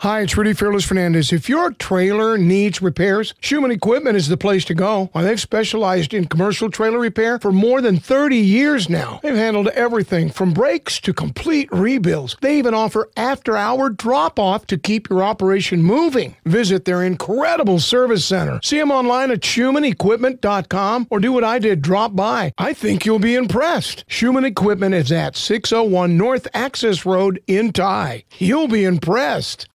Hi, it's Rudy Fearless Fernandez. If your trailer needs repairs, Schumann Equipment is the place to go. Well, they've specialized in commercial trailer repair for more than 30 years now. They've handled everything from brakes to complete rebuilds. They even offer after-hour drop-off to keep your operation moving. Visit their incredible service center. See them online at SchumannEquipment.com or do what I did, drop by. I think you'll be impressed. Schumann Equipment is at 601 North Access Road in Tye. You'll be impressed.